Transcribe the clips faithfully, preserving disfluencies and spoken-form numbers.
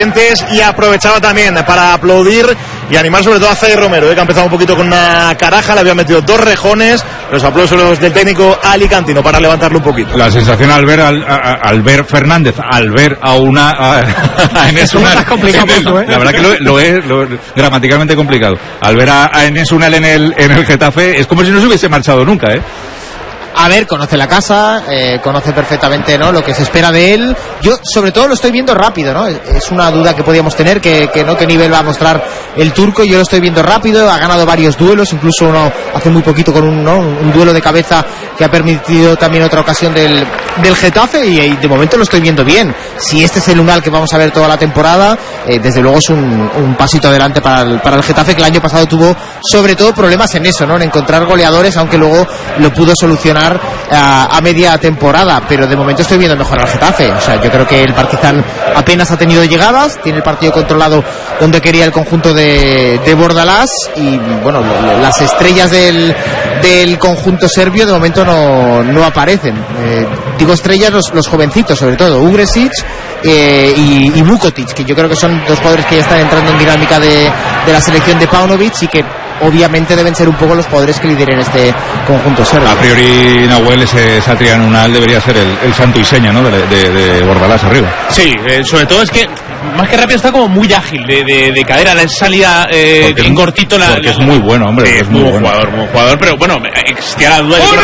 y aprovechaba también para aplaudir y animar sobre todo a Zaire Romero, ¿eh? que ha empezado un poquito con una caraja, le había metido dos rejones, los aplausos del técnico alicantino para levantarlo un poquito. La sensación al ver al, a, al ver Fernández, al ver a una a, a Enes Unal, es complicado, ¿eh? La verdad que lo, lo es lo, gramaticalmente complicado. Al ver a, a Enes Unal en el en el Getafe es como si no se hubiese marchado nunca, ¿eh? A ver, conoce la casa, eh, conoce perfectamente, ¿no?, lo que se espera de él. Yo, sobre todo, lo estoy viendo rápido, ¿no? Es una duda que podíamos tener, que, que no qué nivel va a mostrar el turco. Yo lo estoy viendo rápido, ha ganado varios duelos, incluso uno hace muy poquito con un, ¿no?, un duelo de cabeza que ha permitido también otra ocasión del, del Getafe, y, y de momento lo estoy viendo bien. Si este es el Unal que vamos a ver toda la temporada, eh, desde luego es un, un pasito adelante para el, para el Getafe, que el año pasado tuvo sobre todo problemas en eso, ¿no?, en encontrar goleadores, aunque luego lo pudo solucionar A, a media temporada, pero de momento estoy viendo mejor al Getafe. O sea, yo creo que el Partizan apenas ha tenido llegadas, tiene el partido controlado donde quería el conjunto de, de Bordalás, y bueno, las estrellas del, del conjunto serbio de momento no, no aparecen. Eh, digo estrellas, los, los jovencitos, sobre todo Ugresic eh, y, y Vukotic, que yo creo que son dos jugadores que ya están entrando en dinámica de, de la selección de Paunovic, y que obviamente deben ser un poco los jugadores que lideren este conjunto serbio. A priori, Nahuel, ese Satrián Unal debería ser el, el santo y seña, ¿no?, de, de, de Bordalás arriba. Sí, eh, sobre todo es que más que rápido está como muy ágil de, de, de cadera, la salida eh, en cortito. La, porque la, es muy bueno, hombre. Sí, es muy buen bueno. jugador, muy buen jugador, pero bueno, existía la duda de que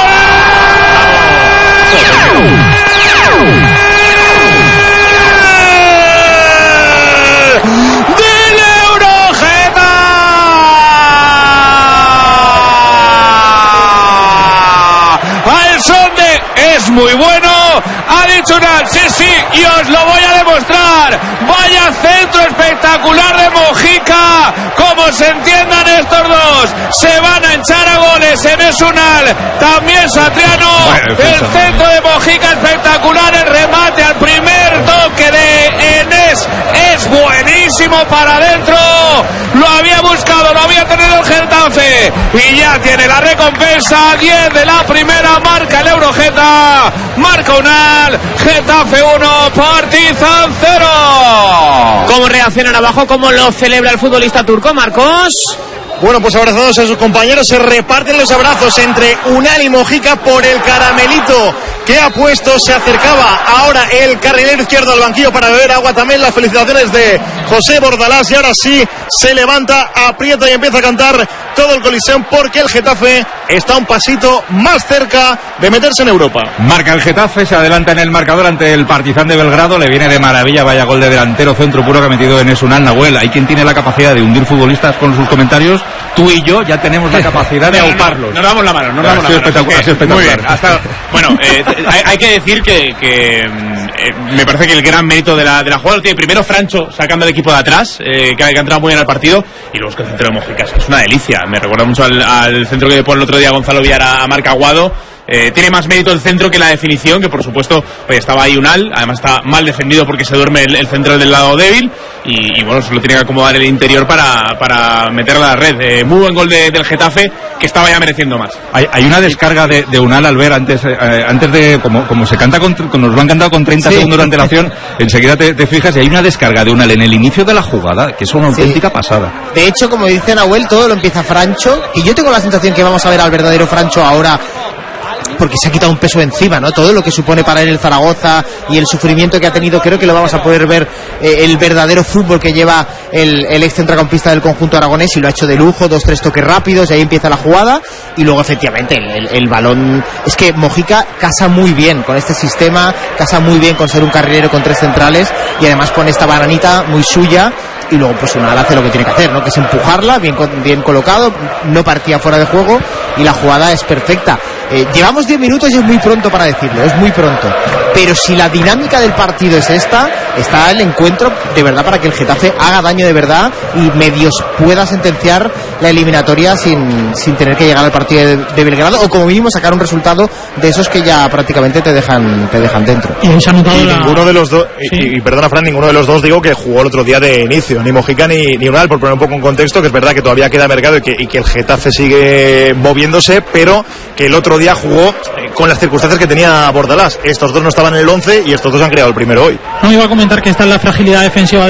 es muy bueno, ha dicho Unal, sí, sí, y os lo voy a demostrar. Vaya centro espectacular de Mojica, como se entiendan estos dos, se van a echar a goles. Enes Unal, también Satriano, bueno, el centro de Mojica espectacular, el remate al primer toque de Enes es buenísimo para adentro, lo había buscado, lo había tenido el Getafe, y ya tiene la recompensa. Diez de la primera, marca el Eurogeta, marca Unal, Getafe uno, Partizan cero. ¿Cómo reaccionan abajo? ¿Cómo lo celebra el futbolista turco, Marcos? Bueno, pues abrazados a sus compañeros, se reparten los abrazos entre Unal y Mojica por el caramelito que ha puesto. Se acercaba ahora el carrilero izquierdo al banquillo para beber agua. También las felicitaciones de José Bordalás, y ahora sí se levanta, aprieta y empieza a cantar todo el Coliseum, porque el Getafe está un pasito más cerca de meterse en Europa. Marca el Getafe, se adelanta en el marcador ante el Partizan de Belgrado, le viene de maravilla, vaya gol de delantero centro puro que ha metido Enes Unal. Nahuel, hay quien tiene la capacidad de hundir futbolistas con sus comentarios. Tú y yo ya tenemos la capacidad de auparlos. Nos damos la mano, nos damos la mano. Espectacular, es que, espectacular. Muy bien, hasta, bueno, eh, hay, hay que decir que, que eh, me parece que el gran mérito de la, de la jugada lo tiene primero Francho, sacando el equipo de atrás, eh, que ha entrado muy bien al partido, y luego es que el centro de Mojica es una delicia. Me recuerda mucho al, al centro que pone el otro día Gonzalo Villar a, a Marc Aguado. Eh, tiene más mérito el centro que la definición, que por supuesto pues, estaba ahí Unal, además está mal defendido porque se duerme el, el centro del lado débil, y, y bueno, se lo tiene que acomodar el interior para, para meterla a la red. Eh, muy buen gol de, del Getafe, que estaba ya mereciendo más. Hay, hay una descarga de, de Unal al ver antes, eh, antes de, como, como se canta con, con, nos lo han cantado con treinta sí. segundos de antelación, enseguida te, te fijas, y hay una descarga de Unal en el inicio de la jugada, que es una auténtica sí. pasada. De hecho, como dice Nahuel, todo lo empieza Francho, y yo tengo la sensación que vamos a ver al verdadero Francho ahora, porque se ha quitado un peso encima, ¿no? Todo lo que supone para él el Zaragoza y el sufrimiento que ha tenido, creo que lo vamos a poder ver, eh, el verdadero fútbol que lleva el, el ex centrocampista del conjunto aragonés, y lo ha hecho de lujo, dos, tres toques rápidos, y ahí empieza la jugada, y luego efectivamente el, el, el balón, es que Mojica casa muy bien con este sistema, casa muy bien con ser un carrilero con tres centrales, y además pone esta bananita muy suya, y luego pues Unal hace lo que tiene que hacer, ¿no?, que es empujarla, bien, bien colocado, no partía fuera de juego, y la jugada es perfecta. Eh, llevamos diez minutos y es muy pronto para decirlo, es muy pronto, pero si la dinámica del partido es esta, está el encuentro de verdad para que el Getafe haga daño de verdad y medios pueda sentenciar la eliminatoria sin, sin tener que llegar al partido de, de Belgrado, o como mínimo sacar un resultado de esos que ya prácticamente te dejan te dejan dentro. Y, y la... ninguno de los dos, sí. y, y perdona Fran, ninguno de los dos digo que jugó el otro día de inicio, ni Mojica ni, ni Unal, por poner un poco en contexto, que es verdad que todavía queda mercado y que, y que el Getafe sigue moviéndose, pero que el otro día jugó eh, con las circunstancias que tenía Bordalás. Estos dos no estaban en el once y estos dos han creado el primero hoy. No, iba a comentar que esta es la fragilidad defensiva